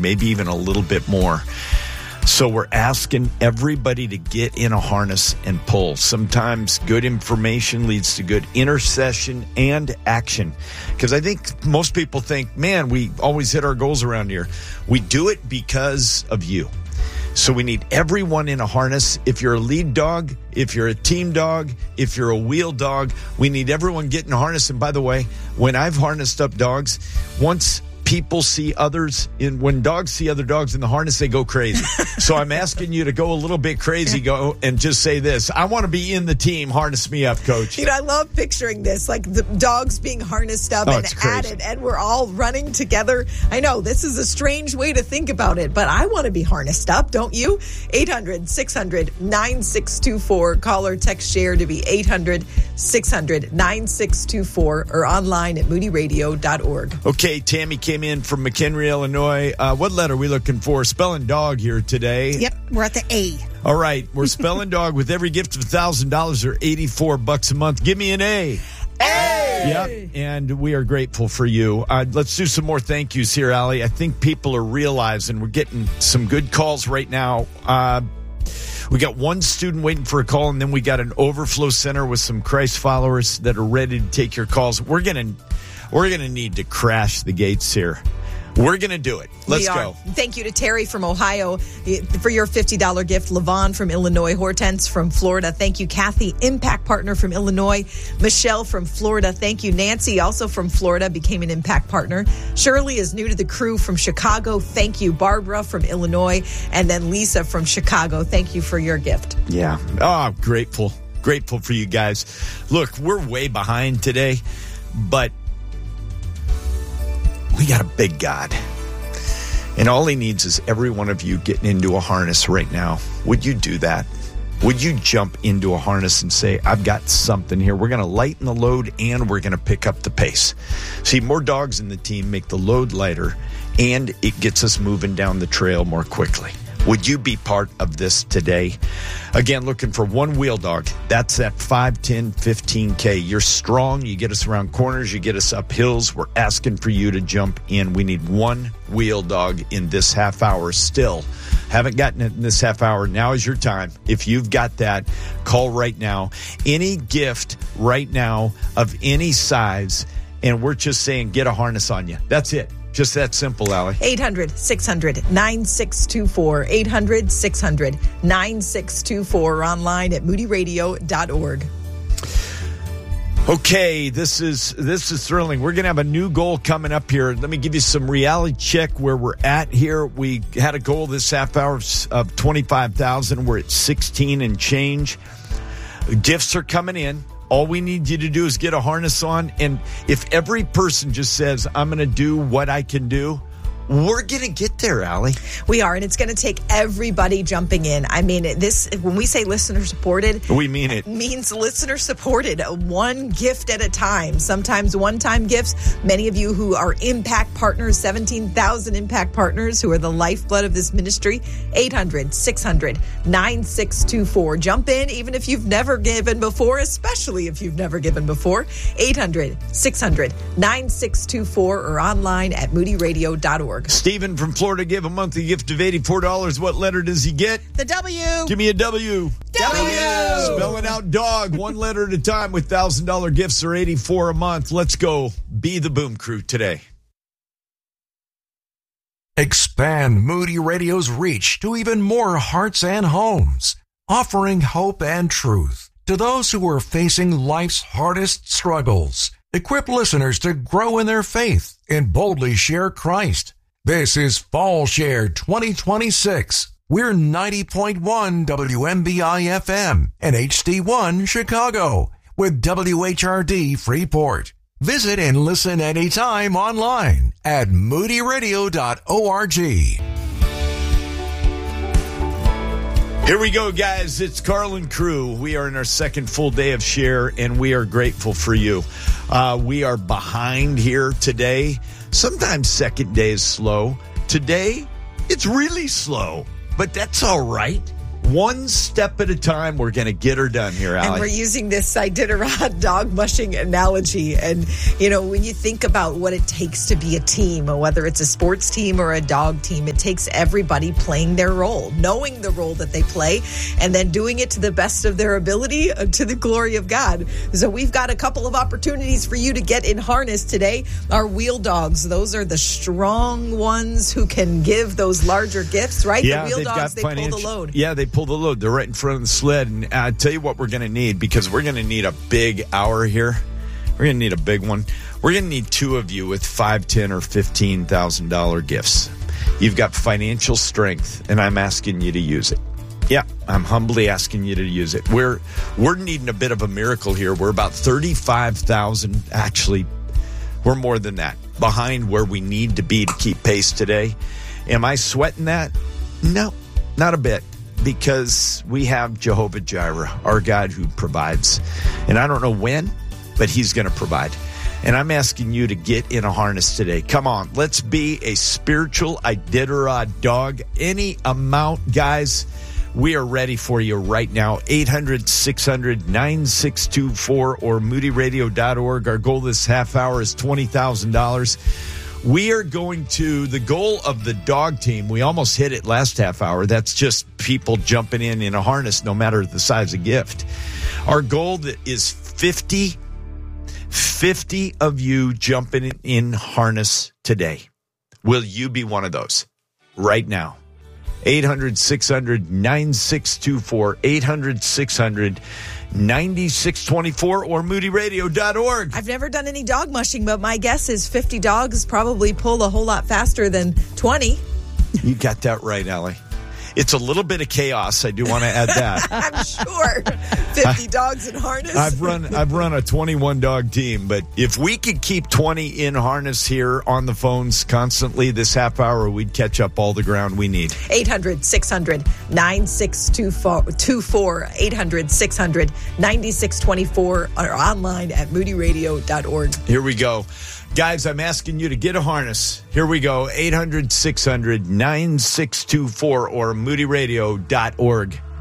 maybe even a little bit more. So we're asking everybody to get in a harness and pull. Sometimes good information leads to good intercession and action. Because I think most people think, man, we always hit our goals around here. We do it because of you. So we need everyone in a harness. If you're a lead dog, if you're a team dog, if you're a wheel dog, we need everyone getting a harness. And by the way, when I've harnessed up dogs, once people see others when dogs see other dogs in the harness, they go crazy. So I'm asking you to go a little bit crazy, go and just say this: I want to be in the team. Harness me up, coach. I love picturing this, like the dogs being harnessed up and added, and we're all running together. I know this is a strange way to think about it, but I want to be harnessed up, don't you? 800-600-9624. Call or text share to be 800-600-9624 or online at moodyradio.org. Okay, Tammy came in from McHenry, Illinois. What letter are we looking for? Spelling dog here today. Yep, we're at the A. All right, we're spelling dog with every gift of $1,000 or $84 a month. Give me an A. A! Yep, and we are grateful for you. Let's do some more thank yous here, Allie. I think people are realizing we're getting some good calls right now. We got one student waiting for a call, and then we got an overflow center with some Christ followers that are ready to take your calls. We're gonna need to crash the gates here. We're going to do it. Let's go. Thank you to Terry from Ohio for your $50 gift. Levon from Illinois. Hortense from Florida. Thank you. Kathy, Impact Partner from Illinois. Michelle from Florida. Thank you. Nancy, also from Florida, became an Impact Partner. Shirley is new to the crew from Chicago. Thank you. Barbara from Illinois. And then Lisa from Chicago. Thank you for your gift. Yeah. Oh, grateful. Grateful for you guys. Look, we're way behind today, but we got a big God, and all he needs is every one of you getting into a harness right now. Would you do that? Would you jump into a harness and say, I've got something here. We're going to lighten the load, and we're going to pick up the pace. See, more dogs in the team make the load lighter, and it gets us moving down the trail more quickly. Would you be part of this today? Again, looking for one wheel dog. That's at 5, 10, 15K. You're strong. You get us around corners. You get us up hills. We're asking for you to jump in. We need one wheel dog in this half hour still. Haven't gotten it in this half hour. Now is your time. If you've got that, call right now. Any gift right now of any size, and we're just saying get a harness on you. That's it. Just that simple, Allie. 800-600-9624. 800-600-9624. Or online at moodyradio.org. Okay, this is thrilling. We're going to have a new goal coming up here. Let me give you some reality check where we're at here. We had a goal this half hour of 25,000. We're at 16 and change. Gifts are coming in. All we need you to do is get a harness on. And if every person just says, I'm going to do what I can do, we're going to get there, Allie. We are, and it's going to take everybody jumping in. I mean, this, when we say listener supported, we mean it. Means listener supported, one gift at a time, sometimes one-time gifts. Many of you who are Impact Partners, 17,000 Impact Partners who are the lifeblood of this ministry, 800-600-9624. Jump in, even if you've never given before, especially if you've never given before, 800-600-9624 or online at moodyradio.org. Stephen from Florida gave a monthly gift of $84. What letter does he get? The W. Give me a W. W. Spelling out dog, one letter at a time with $1,000 gifts or $84 a month. Let's go be the Boom Crew today. Expand Moody Radio's reach to even more hearts and homes, offering hope and truth to those who are facing life's hardest struggles. Equip listeners to grow in their faith and boldly share Christ. This is Fall Share 2026. We're 90.1 WMBI FM and HD1 Chicago with WHRD Freeport. Visit and listen anytime online at moodyradio.org. Here we go, guys. It's Carl and crew. We are in our second full day of Share, and we are grateful for you. We are behind here today. Sometimes second day is slow. Today, it's really slow, but that's all right. One step at a time, we're going to get her done here, Allie. And we're using this Iditarod dog mushing analogy. And, when you think about what it takes to be a team, whether it's a sports team or a dog team, it takes everybody playing their role, knowing the role that they play, and then doing it to the best of their ability to the glory of God. So we've got a couple of opportunities for you to get in harness today. Our wheel dogs, those are the strong ones who can give those larger gifts, right? Yeah, the wheel dogs, they pull the load. Yeah, they pull the load. They're right in front of the sled. And I'll tell you what we're going to need, because we're going to need a big hour here. We're going to need a big one. We're going to need two of you with $5,000, $10,000, or $15,000 gifts. You've got financial strength, and I'm asking you to use it. Yeah, I'm humbly asking you to use it. We're needing a bit of a miracle here. We're about 35,000. Actually, we're more than that, behind where we need to be to keep pace today. Am I sweating that? No, not a bit. Because we have Jehovah Jireh, our God who provides. And I don't know when, but he's going to provide. And I'm asking you to get in a harness today. Come on, let's be a spiritual Iditarod dog. Any amount, guys, we are ready for you right now. 800-600-9624 or moodyradio.org. Our goal this half hour is $20,000. We are going to the goal of the dog team. We almost hit it last half hour. That's just people jumping in a harness, no matter the size of gift. Our goal is 50 of you jumping in harness today. Will you be one of those right now? 800-600-9624, 800-600-9624, or moodyradio.org. I've never done any dog mushing, but my guess is 50 dogs probably pull a whole lot faster than 20. You got that right, Allie. It's a little bit of chaos. I do want to add that. I'm sure. 50 dogs in harness. I've run a 21 dog team, but if we could keep 20 in harness here on the phones constantly this half hour, we'd catch up all the ground we need. 800-600-9624, 800-600-9624, or online at moodyradio.org. Here we go. Guys, I'm asking you to get a harness. Here we go. 800-600-9624 or moodyradio.org.